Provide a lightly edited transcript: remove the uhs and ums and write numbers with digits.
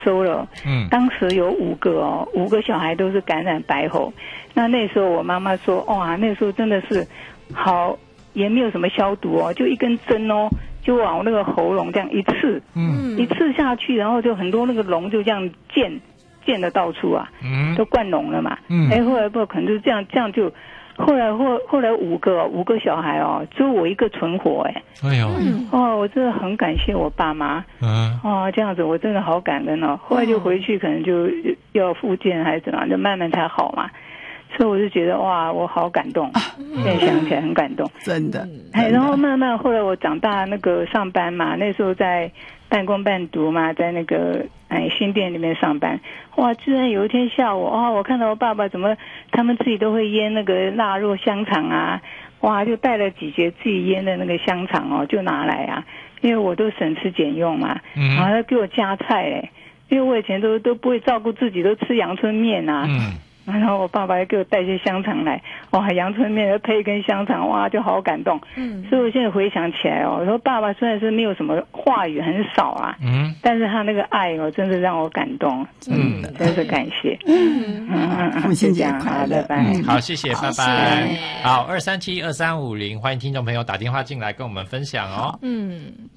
州了，当时有5个小孩都是感染白喉。那时候我妈妈说，哇，那时候真的是好，也没有什么消毒哦，就一根针哦，就往那个喉咙这样一刺，一刺下去，然后就很多那个脓就这样溅的到处啊，都灌脓了嘛。后来不可能就这样就。后来5个小孩哦，只有我一个存活哎呦， 我真的很感谢我爸妈，这样子我真的好感恩哦。后来就回去可能就要复健还是怎么样，就慢慢才好嘛。所以我就觉得哇，我好感动，现在想起来很感动， 真的。 然后慢慢后来我长大上班嘛，那时候在半工半读嘛，在新店里面上班。哇，居然有一天下午我看到我爸爸怎么他们自己都会腌那个腊肉香肠啊，哇，就带了几节自己腌的那个香肠就拿来啊，因为我都省吃俭用嘛，然后他给我加菜因为我以前都不会照顾自己，都吃阳春面啊。然后我爸爸还给我带些香肠来，哇，阳春面配一根香肠，哇，就好感动。所以我现在回想起来我说爸爸虽然是没有什么话语，很少啊，但是他那个爱真的让我感动，真是感谢。 父亲节快乐， 拜拜。 好，谢谢，拜拜。好，2372350，欢迎听众朋友打电话进来跟我们分享哦。